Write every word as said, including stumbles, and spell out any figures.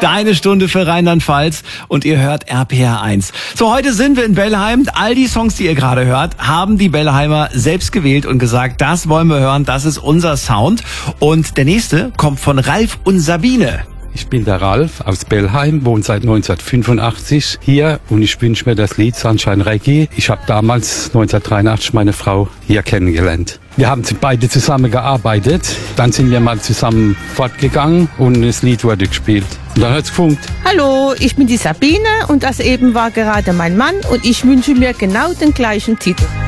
Deine Stunde für Rheinland-Pfalz und ihr hört R P R eins. So, heute sind wir in Bellheim. All die Songs, die ihr gerade hört, haben die Bellheimer selbst gewählt und gesagt, das wollen wir hören, das ist unser Sound. Und der nächste kommt von Ralf und Sabine. Ich bin der Ralf aus Bellheim, wohne seit neunzehnhundertfünfundachtzig hier und ich wünsche mir das Lied Sunshine Reggae. Ich habe damals neunzehnhundertdreiundachtzig meine Frau hier kennengelernt. Wir haben beide zusammen gearbeitet, dann sind wir mal zusammen fortgegangen und das Lied wurde gespielt. Und dann hat's gefunkt. Hallo, ich bin die Sabine und das eben war gerade mein Mann und ich wünsche mir genau den gleichen Titel.